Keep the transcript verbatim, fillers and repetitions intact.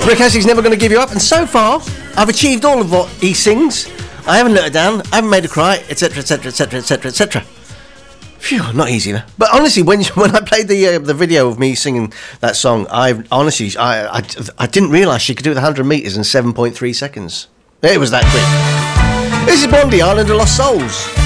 Rick Astley's Never Gonna Give You Up, and so far I've achieved all of what he sings. I haven't let her down, I haven't made her cry, etc, etc, etc, etc, et cetera. Phew, not easy, though. But honestly, when when I played the uh, the video of me singing that song, I honestly I I, I didn't realise she could do it one hundred metres in seven point three seconds. It was that quick. This is Blondie, Island of Lost Souls.